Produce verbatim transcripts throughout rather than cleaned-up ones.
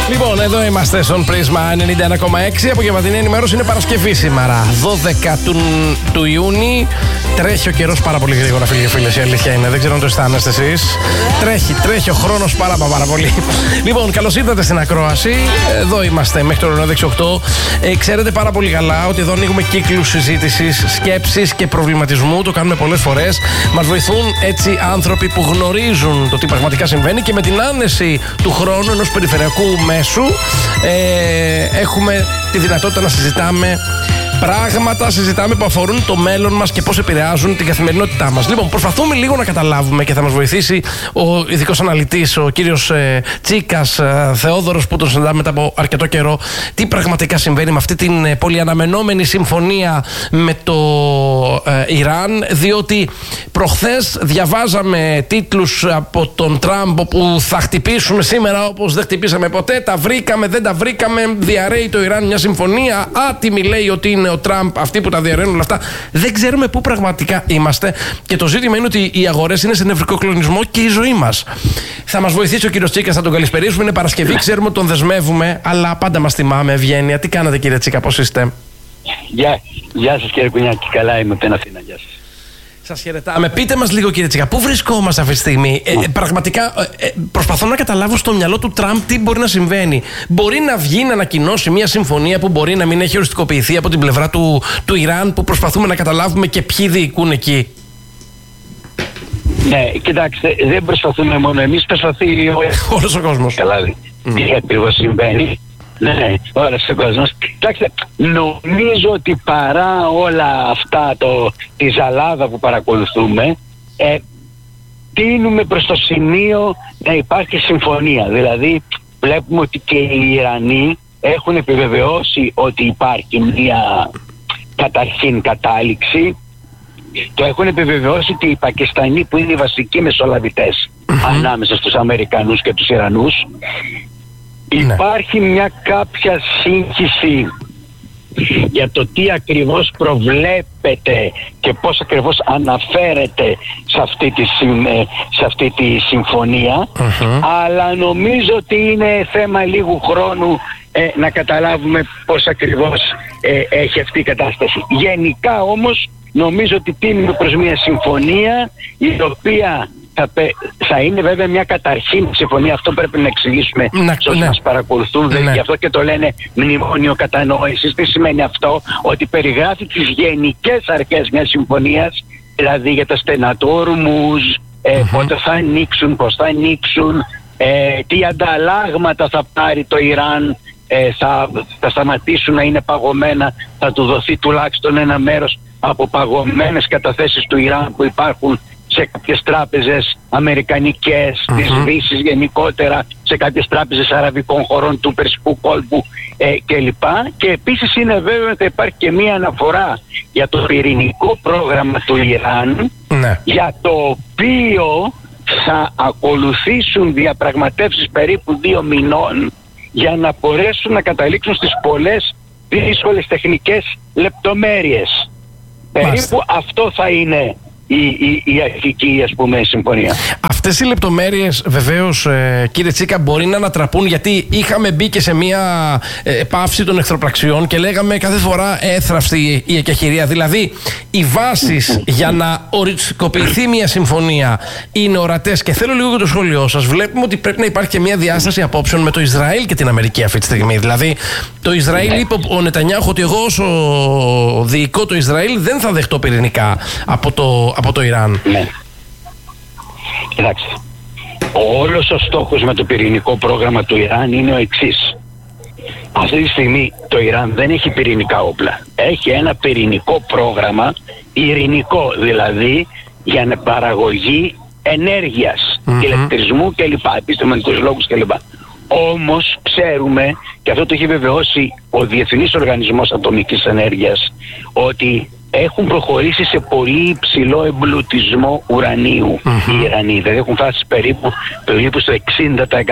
Λοιπόν, εδώ είμαστε στον Πρίσμα ενενήντα ένα κόμμα έξι. Απογευματινή ενημέρωση, είναι Παρασκευή σήμερα, δώδεκα του, του Ιούνιου. Τρέχει ο καιρός πάρα πολύ γρήγορα, φίλοι και φίλες. Η αλήθεια είναι, δεν ξέρω αν το αισθάνεστε εσείς. Τρέχει, τρέχει ο χρόνος πάρα, πάρα πολύ. Λοιπόν, καλώς ήρθατε στην ακρόαση. Εδώ είμαστε μέχρι το ραδιοδέξι οκτώ. Ε, ξέρετε πάρα πολύ καλά ότι εδώ ανοίγουμε κύκλους συζήτησης, σκέψης και προβληματισμού. Το κάνουμε πολλές φορές. Μας βοηθούν έτσι άνθρωποι που γνωρίζουν το τι πραγματικά συμβαίνει και με την άνεση του χρόνου ενός περιφερειακού μέσου ε, έχουμε τη δυνατότητα να συζητάμε πράγματα, συζητάμε που αφορούν το μέλλον μας και πώς επηρεάζουν την καθημερινότητά μας. Λοιπόν, προσπαθούμε λίγο να καταλάβουμε και θα μας βοηθήσει ο ειδικός αναλυτής, ο κύριος ε, Τσίκας ε, Θεόδωρος, που τον συναντάμε μετά από αρκετό καιρό, τι πραγματικά συμβαίνει με αυτή την ε, πολυαναμενόμενη συμφωνία με το ε, Ιράν, διότι προχθές διαβάζαμε τίτλους από τον Τραμπ όπου θα χτυπήσουμε σήμερα όπως δεν χτυπήσαμε ποτέ, τα βρήκαμε, δεν τα βρήκαμε, διαρρέει το Ιράν μια συμφωνία, άτιμη λέει ότι είναι ο Τραμπ, αυτοί που τα διαρρένουν όλα αυτά. Δεν ξέρουμε πού πραγματικά είμαστε και το ζήτημα είναι ότι οι αγορές είναι σε νευρικό κλονισμό και η ζωή μας. Θα μας βοηθήσει ο κύριος Τσίκας, θα τον καλησπερίσουμε. Είναι Παρασκευή, ξέρουμε ότι τον δεσμεύουμε, αλλά πάντα μας τιμάμε. Ευγένεια. Τι κάνετε, κύριε Τσίκα, πώς είστε? Γεια, γεια σας, κύριε Κουνιάκη. Καλά είμαι από την Αθήνα. Γεια σας. Σας χαιρετάμε. Πείτε μας λίγο, κύριε Τσίκα, πού βρισκόμαστε αυτή τη στιγμή? Ε, πραγματικά ε, προσπαθώ να καταλάβω στο μυαλό του Τραμπ τι μπορεί να συμβαίνει. Μπορεί να βγει να ανακοινώσει μια συμφωνία που μπορεί να μην έχει οριστικοποιηθεί από την πλευρά του, του Ιράν, που προσπαθούμε να καταλάβουμε και ποιοι διοικούν εκεί? Ναι, κοιτάξτε, δεν προσπαθούμε μόνο εμείς, προσπαθεί όλος ο κόσμος. Καλά, mm. τι ακριβώς συμβαίνει. Ναι, όλος ο κόσμος. Κοιτάξτε, νομίζω ότι παρά όλα αυτά, το, τη ζαλάδα που παρακολουθούμε, ε, τείνουμε προς το σημείο να υπάρχει συμφωνία. Δηλαδή, βλέπουμε ότι και οι Ιρανοί έχουν επιβεβαιώσει ότι υπάρχει μια καταρχήν κατάληξη. Το έχουν επιβεβαιώσει και οι Πακιστανοί, που είναι οι βασικοί μεσολαβητές mm-hmm. ανάμεσα στους Αμερικανούς και τους Ιρανούς. Ναι. Υπάρχει μια κάποια σύγχυση για το τι ακριβώς προβλέπεται και πώς ακριβώς αναφέρεται σε αυτή τη, σε αυτή τη συμφωνία, mm-hmm. αλλά νομίζω ότι είναι θέμα λίγου χρόνου ε, να καταλάβουμε πώς ακριβώς ε, έχει αυτή η κατάσταση. Γενικά όμως νομίζω ότι τίνουμε προς μια συμφωνία η οποία θα, θα είναι βέβαια μια καταρχήν συμφωνία. Αυτό πρέπει να εξηγήσουμε ναι, σε όσοι ναι. μας παρακολουθούν. Ναι. Γι' αυτό και το λένε μνημόνιο κατανόησης. Τι σημαίνει αυτό? Ότι περιγράφει τις γενικές αρχές μιας συμφωνίας, δηλαδή για τα στενατόρμους, ε, mm-hmm. πότε θα ανοίξουν, πώς θα ανοίξουν, ε, τι ανταλλάγματα θα πάρει το Ιράν, ε, θα, θα σταματήσουν να είναι παγωμένα, θα του δοθεί τουλάχιστον ένα μέρος από παγωμένες καταθέσεις του Ιράν που υπάρχουν σε κάποιες τράπεζες αμερικανικές, mm-hmm. της Δύσης γενικότερα, σε κάποιες τράπεζες αραβικών χωρών του Περσικού κόλπου ε, κλπ. Και επίσης είναι βέβαιο ότι υπάρχει και μία αναφορά για το πυρηνικό πρόγραμμα του Ιράν, mm-hmm. για το οποίο θα ακολουθήσουν διαπραγματεύσεις περίπου δύο μηνών για να μπορέσουν να καταλήξουν στις πολλές δύσκολες τεχνικές λεπτομέρειες. Περίπου αυτό θα είναι η, η, η αρχική, ας πούμε, συμφωνία. Αυτές οι λεπτομέρειες βεβαίως, ε, κύριε Τσίκα, μπορεί να ανατραπούν, γιατί είχαμε μπει και σε μια ε, παύση των εχθροπραξιών και λέγαμε κάθε φορά έθραυστη η εκεχηρία. Δηλαδή οι βάσεις για να οριστικοποιηθεί μια συμφωνία είναι ορατές και θέλω λίγο και το σχόλιο σας. Βλέπουμε ότι πρέπει να υπάρχει και μια διάσταση απόψεων με το Ισραήλ και την Αμερική αυτή τη στιγμή. Δηλαδή το Ισραήλ, είπε ο Νετανιάχου ότι εγώ όσο διοικώ το Ισραήλ δεν θα δεχτώ πυρηνικά από το από το Ιράν. Ναι. Κοιτάξτε, όλος ο στόχος με το πυρηνικό πρόγραμμα του Ιράν είναι ο εξής. Αυτή τη στιγμή το Ιράν δεν έχει πυρηνικά όπλα. Έχει ένα πυρηνικό πρόγραμμα, ειρηνικό δηλαδή, για να παραγωγή ενέργειας, mm-hmm. ηλεκτρισμού κλπ. Επιστημονικούς λόγους κλπ. Όμως ξέρουμε, και αυτό το έχει βεβαιώσει ο Διεθνής Οργανισμός Ατομικής Ενέργειας, ότι έχουν προχωρήσει σε πολύ υψηλό εμπλουτισμό ουρανίου mm-hmm. οι Ιρανοί. Δηλαδή έχουν φτάσει περίπου, περίπου στο εξήντα τοις εκατό.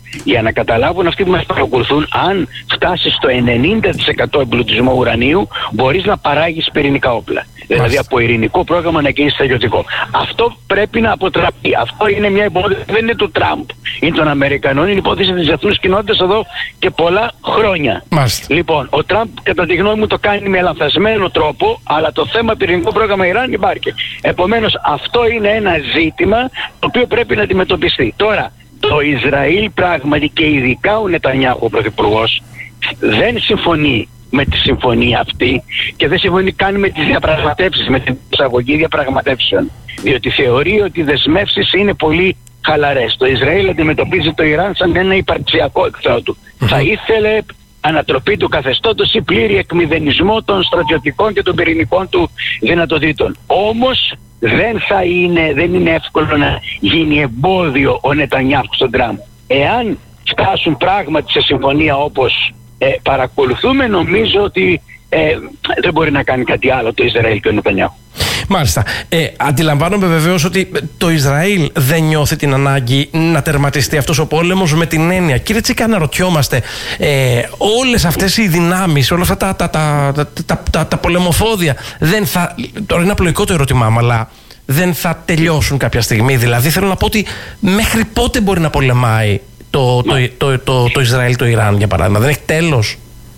Για να καταλάβουν αυτοί που μας παρακολουθούν, αν φτάσεις στο ενενήντα τοις εκατό εμπλουτισμό ουρανίου, μπορείς να παράγεις πυρηνικά όπλα. Δηλαδή από ειρηνικό πρόγραμμα να κινήσεις στρατιωτικό. Αυτό πρέπει να αποτραπεί. Αυτό είναι μια υπόθεση, δεν είναι του Τραμπ, είναι των Αμερικανών, είναι υπόθεση της διεθνούς κοινότητας εδώ και πολλά χρόνια. Μάλιστα. Λοιπόν, ο Τραμπ κατά τη γνώμη μου το κάνει με λανθασμένο τρόπο, αλλά το θέμα πυρηνικό πρόγραμμα Ιράν υπάρχει. Επομένως αυτό είναι ένα ζήτημα το οποίο πρέπει να αντιμετωπιστεί. Τώρα, το Ισραήλ πράγματι και ειδικά ο Νετανιάχου, ο πρωθυπουργός, δεν συμφωνεί με τη συμφωνία αυτή και δεν συμφωνεί καν με τις διαπραγματεύσεις, με την εισαγωγή διαπραγματεύσεων. Διότι θεωρεί ότι οι δεσμεύσεις είναι πολύ χαλαρές. Το Ισραήλ αντιμετωπίζει το Ιράν σαν ένα υπαρξιακό εχθρό του. Mm-hmm. Θα ήθελε ανατροπή του καθεστώτος ή πλήρη εκμηδενισμό των στρατιωτικών και των πυρηνικών του δυνατοτήτων. Όμως δεν θα είναι, δεν είναι εύκολο να γίνει εμπόδιο ο Νετανιάχου στον Τραμπ. Εάν φτάσουν πράγματι σε συμφωνία όπως ε, παρακολουθούμε, νομίζω ότι ε, δεν μπορεί να κάνει κάτι άλλο το Ισραήλ και ο Νετανιάχου. Μάλιστα. Ε, αντιλαμβάνομαι βεβαίως ότι το Ισραήλ δεν νιώθει την ανάγκη να τερματιστεί αυτός ο πόλεμος, με την έννοια, κύριε Τσίκα, αναρωτιόμαστε, ε, όλες αυτές οι δυνάμεις, όλα αυτά τα, τα, τα, τα, τα, τα, τα πολεμοφόδια, δεν θα, τώρα είναι απλοϊκό το ερώτημά μου, αλλά δεν θα τελειώσουν κάποια στιγμή? Δηλαδή θέλω να πω ότι μέχρι πότε μπορεί να πολεμάει το, το, το, το, το, το Ισραήλ το Ιράν, για παράδειγμα? Δεν έχει τέλος?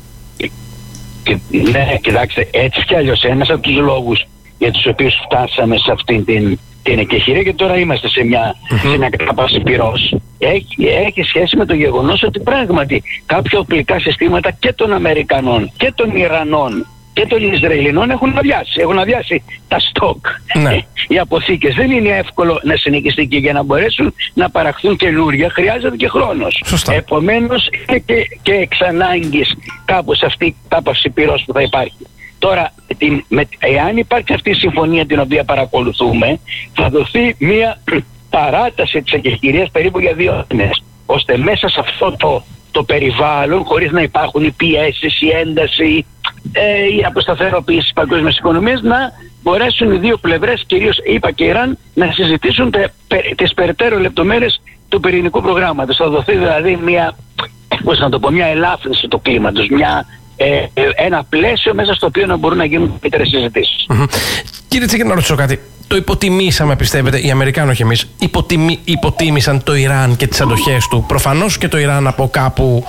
Ναι, κοιτάξτε, έτσι κι αλλιώς ένας από τους λόγους για τους οποίους φτάσαμε σε αυτήν την, την εκεχηρία και τώρα είμαστε σε μια, mm-hmm. σε μια κατάπαυση πυρός, έχει, έχει σχέση με το γεγονός ότι πράγματι κάποια οπλικά συστήματα και των Αμερικανών και των Ιρανών και των Ισραηλινών έχουν αδειάσει, έχουν αδειάσει τα στόκ, ναι. ε, οι αποθήκες. Δεν είναι εύκολο να συνεχιστεί και για να μπορέσουν να παραχθούν καινούρια χρειάζεται και χρόνος. Σωστά. Επομένως είναι και, και εξ ανάγκης κάπως αυτή η κατάπαυση πυρός που θα υπάρχει. Τώρα, την, με, εάν υπάρξει αυτή η συμφωνία την οποία παρακολουθούμε, θα δοθεί μια παράταση της εκεχηρίας περίπου για δύο μήνες, ώστε μέσα σε αυτό το, το περιβάλλον, χωρίς να υπάρχουν οι πιέσεις, η ένταση, ε, η αποσταθεροποίηση της παγκόσμιας οικονομίας, να μπορέσουν οι δύο πλευρές, κυρίως ΗΠΑ και Ιράν, να συζητήσουν τε, τις περαιτέρω λεπτομέρειες του πυρηνικού προγράμματος. Θα δοθεί δηλαδή μια, πώς να το πω, μια ελάφρυνση του κλίματος, μια Ε, ένα πλαίσιο μέσα στο οποίο να μπορούν να γίνουν καλύτερες συζητήσεις. Mm-hmm. Κύριε Τσίκα, να ρωτήσω κάτι. Το υποτιμήσαμε, πιστεύετε, οι Αμερικάνοι, όχι εμείς, υποτιμή, υποτίμησαν το Ιράν και τις αντοχές του? Προφανώς και το Ιράν από κάπου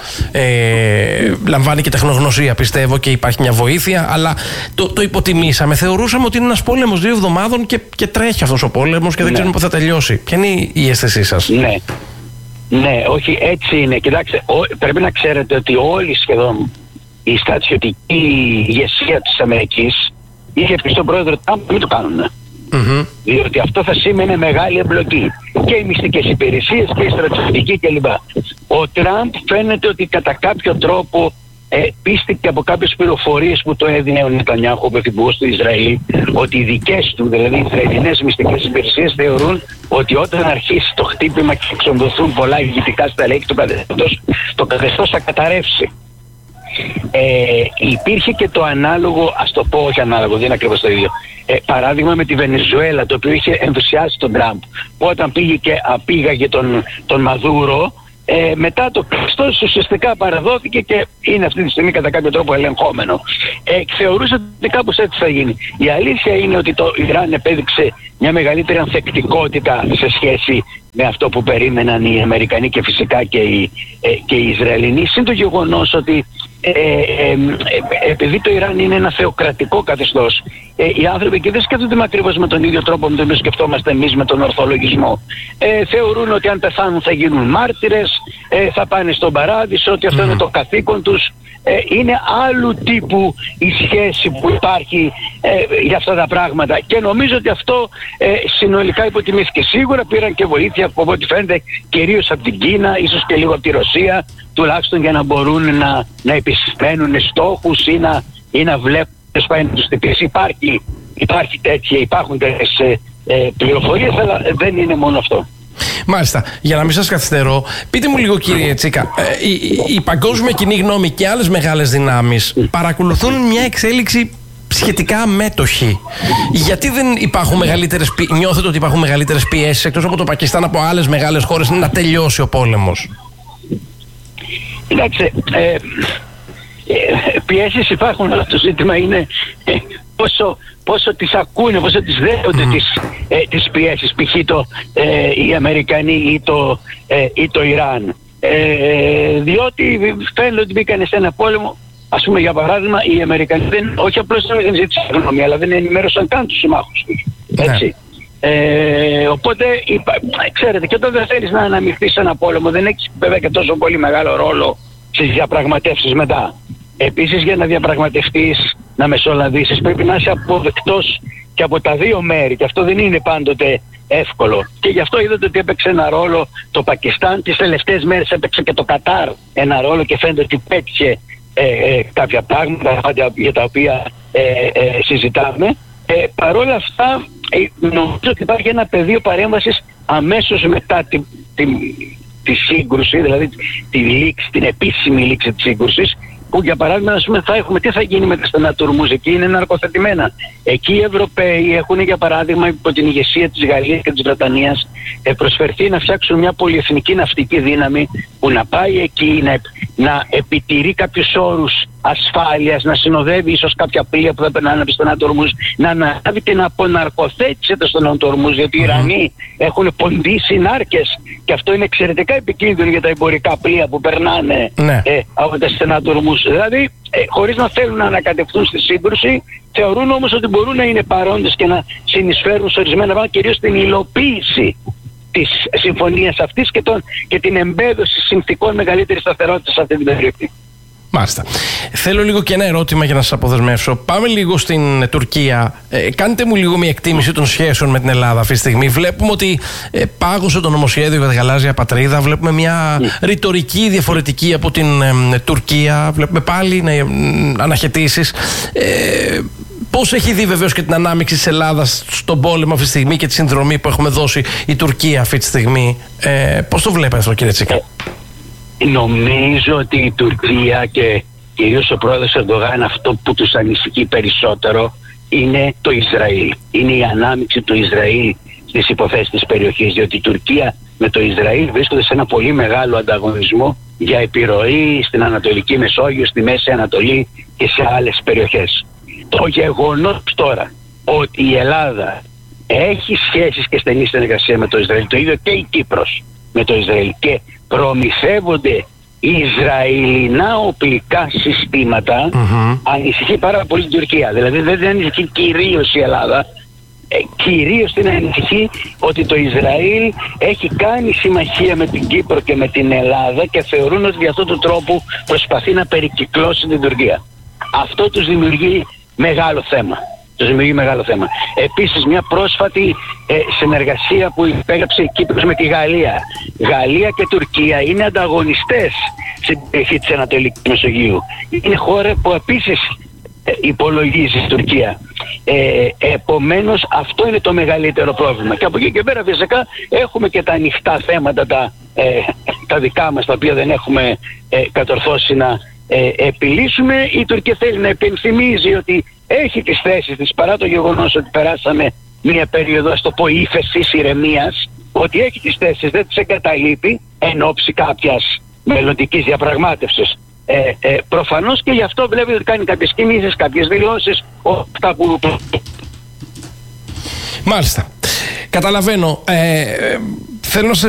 ε, λαμβάνει και τεχνογνωσία, πιστεύω, και υπάρχει μια βοήθεια, αλλά το, το υποτιμήσαμε. Θεωρούσαμε ότι είναι ένας πόλεμος δύο εβδομάδων και, και τρέχει αυτός ο πόλεμος και δεν ναι. ξέρουμε πότε θα τελειώσει. Ποια είναι η αίσθησή σας? Ναι. Ναι, όχι, έτσι είναι. Κοιτάξτε, ό, πρέπει να ξέρετε ότι όλοι σχεδόν η στρατιωτική ηγεσία της Αμερικής είχε πει στον πρόεδρο Τραμπ να μην το κάνουν. Mm-hmm. Διότι αυτό θα σήμαινε μεγάλη εμπλοκή. Και οι μυστικές υπηρεσίες και οι στρατιωτικοί κλπ. Ο Τραμπ φαίνεται ότι κατά κάποιο τρόπο ε, πίστηκε από κάποιες πληροφορίες που το έδινε ο Νετανιάχου, ο πρωθυπουργός του Ισραήλ, ότι οι δικές του, δηλαδή οι Ισραηλινές μυστικές υπηρεσίες, θεωρούν ότι όταν αρχίσει το χτύπημα και εξοντωθούν πολλά ηγετικά στελέχη του καθεστώτος, το καθεστώς θα καταρρεύσει. Ε, υπήρχε και το ανάλογο, ας το πω όχι ανάλογο, δεν είναι ακριβώς το ίδιο, ε, παράδειγμα με τη Βενεζουέλα, το οποίο είχε ενθουσιάσει τον Τραμπ, που όταν πήγε και απήγαγε τον, τον Μαδούρο, ε, μετά το καθεστώς ουσιαστικά παραδόθηκε και είναι αυτή τη στιγμή κατά κάποιο τρόπο ελεγχόμενο. Ε, θεωρούσε ότι κάπως έτσι θα γίνει. Η αλήθεια είναι ότι το Ιράν επέδειξε μια μεγαλύτερη ανθεκτικότητα σε σχέση με αυτό που περίμεναν οι Αμερικανοί και φυσικά και οι, ε, και οι Ισραηλινοί. Συν το γεγονός ότι ε, ε, ε, επειδή το Ιράν είναι ένα θεοκρατικό καθεστώς, ε, οι άνθρωποι και δεν σκέφτονται με ακριβώς με τον ίδιο τρόπο με τον οποίο σκεφτόμαστε εμείς με τον ορθολογισμό. Ε, θεωρούν ότι αν πεθάνουν θα γίνουν μάρτυρες, ε, θα πάνε στον παράδεισο, ότι αυτό mm. είναι το καθήκον τους. Ε, είναι άλλου τύπου η σχέση που υπάρχει ε, για αυτά τα πράγματα και νομίζω ότι αυτό ε, συνολικά υποτιμήθηκε. Σίγουρα πήραν και βοήθεια από ό,τι φαίνεται κυρίως από την Κίνα, ίσως και λίγο από τη Ρωσία, τουλάχιστον για να μπορούν να, να επισημαίνουν στόχους ή να, ή να βλέπουν σπάει να τους τυπήσει. Υπάρχει, υπάρχει τέτοια, υπάρχουν τέτοιες ε, ε, πληροφορίες, αλλά δεν είναι μόνο αυτό. Μάλιστα. Για να μην σας καθυστερώ, πείτε μου λίγο, κύριε Τσίκα, ε, η, η, η παγκόσμια κοινή γνώμη και άλλες μεγάλες δυνάμεις παρακολουθούν μια εξέλιξη σχετικά αμέτωχη. Γιατί δεν υπάρχουν μεγαλύτερες, νιώθετε ότι υπάρχουν μεγαλύτερες πιέσεις εκτός από το Πακιστάν, από άλλες μεγάλες χώρες, να τελειώσει ο πόλεμος? Κοιτάξτε, ε, ε, πιέσεις υπάρχουν, αλλά το ζήτημα είναι ε, πόσο, πόσο τις ακούνε, πόσο τις δέχονται mm. τις, ε, τις πιέσεις, π.χ. το, ε, οι Αμερικανοί ή το, ε, ή το Ιράν. Ε, διότι φαίνεται ότι μπήκανε σε ένα πόλεμο. Ας πούμε, για παράδειγμα, οι Αμερικανοί δεν, όχι απλώς δεν ζήτησαν γνώμη, αλλά δεν ενημέρωσαν καν τους συμμάχους τους. Έτσι. Ναι. Ε, οπότε, υπα, ξέρετε, και όταν δεν θέλεις να αναμειχθείς σε ένα πόλεμο, δεν έχεις βέβαια και τόσο πολύ μεγάλο ρόλο στις διαπραγματεύσεις μετά. Επίσης, για να διαπραγματευτείς, να μεσολαβήσεις, πρέπει να είσαι αποδεκτός και από τα δύο μέρη, και αυτό δεν είναι πάντοτε εύκολο. Και γι' αυτό είδατε ότι έπαιξε ένα ρόλο το Πακιστάν, τις τελευταίες μέρες έπαιξε και το Κατάρ ένα ρόλο και φαίνεται ότι πέτυχε ε, ε, κάποια πράγματα για τα οποία ε, ε, συζητάμε. Ε, Παρ' όλα αυτά, ε, νομίζω ότι υπάρχει ένα πεδίο παρέμβασης αμέσως μετά τη, τη, τη σύγκρουση, δηλαδή τη λήξη, την επίσημη λήξη της σύγκρουσης, που για παράδειγμα, ας πούμε, θα έχουμε, τι θα γίνει με τα στενά του Ορμούζ, εκεί είναι ναρκοθετημένα. Εκεί οι Ευρωπαίοι έχουν, για παράδειγμα, υπό την ηγεσία της Γαλλίας και της Βρετανίας, προσφερθεί να φτιάξουν μια πολυεθνική ναυτική δύναμη που να πάει εκεί, να, να επιτηρεί κάποιους όρους ασφάλειας, να συνοδεύει ίσως κάποια πλοία που θα περνάνε από το στενά του Ορμούζ, να αναλάβει την αποναρκοθέτηση των στενών του Ορμούζ, γιατί οι Ιρανοί έχουν ποντίσει νάρκες και αυτό είναι εξαιρετικά επικίνδυνο για τα εμπορικά πλοία που περνάνε ναι. ε, από τα στενά του Ορμούζ. Δηλαδή, ε, χωρίς να θέλουν να ανακατευτούν στη σύγκρουση, θεωρούν όμως ότι μπορούν να είναι παρόντες και να συνεισφέρουν σε ορισμένα πράγματα, κυρίως στην υλοποίηση της συμφωνίας αυτής και, τον, και την εμπέδωση συνθηκών μεγαλύτερης σταθερότητας σε αυτή την περιοχή. Μάλιστα. Θέλω λίγο και ένα ερώτημα για να σας αποδεσμεύσω. Πάμε λίγο στην Τουρκία. Ε, κάντε μου λίγο μια εκτίμηση των σχέσεων με την Ελλάδα αυτή τη στιγμή. Βλέπουμε ότι ε, πάγωσε το νομοσχέδιο για τη γαλάζια πατρίδα. Βλέπουμε μια mm. ρητορική διαφορετική από την ε, Τουρκία. Βλέπουμε πάλι ε, αναχαιτήσεις. Ε, Πώς έχει δει βεβαίως και την ανάμειξη της Ελλάδας στον πόλεμο αυτή τη στιγμή και τη συνδρομή που έχουμε δώσει η Τουρκία αυτή τη στιγμή. Ε, πώς το βλέπετε αυτό, κύριε Τσίκα? Νομίζω ότι η Τουρκία και κυρίως ο πρόεδρος Ερντογάν, αυτό που τους ανησυχεί περισσότερο είναι το Ισραήλ. Είναι η ανάμειξη του Ισραήλ στις υποθέσεις της περιοχής, διότι η Τουρκία με το Ισραήλ βρίσκονται σε ένα πολύ μεγάλο ανταγωνισμό για επιρροή στην Ανατολική Μεσόγειο, στη Μέση Ανατολή και σε άλλες περιοχές. Το γεγονός τώρα ότι η Ελλάδα έχει σχέσεις και στενή συνεργασία με το Ισραήλ, το ίδιο και η Κύπρος με το Ισραήλ, και προμηθεύονται Ισραηλινά οπλικά συστήματα, mm-hmm. ανησυχεί πάρα πολύ την Τουρκία. Δηλαδή δεν ανησυχεί κυρίως η Ελλάδα, ε, κυρίως την ανησυχεί ότι το Ισραήλ έχει κάνει συμμαχία με την Κύπρο και με την Ελλάδα και θεωρούν ότι για αυτόν τον τρόπο προσπαθεί να περικυκλώσει την Τουρκία. Αυτό τους δημιουργεί μεγάλο θέμα. Τους δημιουργεί μεγάλο θέμα. Επίσης, μια πρόσφατη ε, συνεργασία που υπέγραψε η Κύπρος με τη Γαλλία. Γαλλία και Τουρκία είναι ανταγωνιστές στην περιοχή της Ανατολικής Μεσογείου. Είναι χώρα που επίσης ε, υπολογίζει η Τουρκία. Ε, επομένως, αυτό είναι το μεγαλύτερο πρόβλημα. Και από εκεί και πέρα, φυσικά, έχουμε και τα ανοιχτά θέματα, τα, ε, τα δικά μας, τα οποία δεν έχουμε ε, κατορθώσει να ε, επιλύσουμε. Η Τουρκία θέλει να επενθυμίζει ότι έχει τις θέσεις της, παρά το γεγονός ότι περάσαμε μια περίοδο, ας το πω, ύφεσης, ηρεμίας, ότι έχει τις θέσεις, δεν τις εγκαταλείπει εν ώψη κάποιας μελλοντικής διαπραγμάτευσης. Ε, ε, προφανώς και γι' αυτό βλέπετε ότι κάνει κάποιες κινήσεις, κάποιες δηλώσεις, αυτά που... Μάλιστα. Καταλαβαίνω. Ε, θέλω να σε